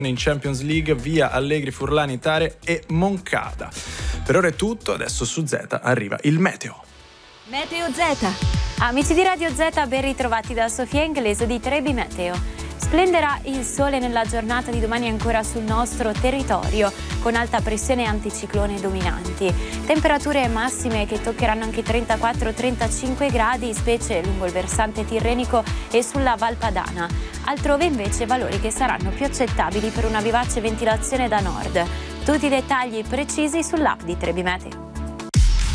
in Champions League, via Allegri, Furlani, Tare e Moncada. Per ora è tutto, adesso su Z arriva il meteo. Meteo Z. Amici di Radio Z, ben ritrovati da Sofia Inglese di Trebi Meteo. Splenderà il sole nella giornata di domani ancora sul nostro territorio, con alta pressione e anticiclone dominanti. Temperature massime che toccheranno anche 34-35 gradi, specie lungo il versante tirrenico e sulla Val Padana. Altrove invece valori che saranno più accettabili per una vivace ventilazione da nord. Tutti i dettagli precisi sull'app di Trebi Meteo.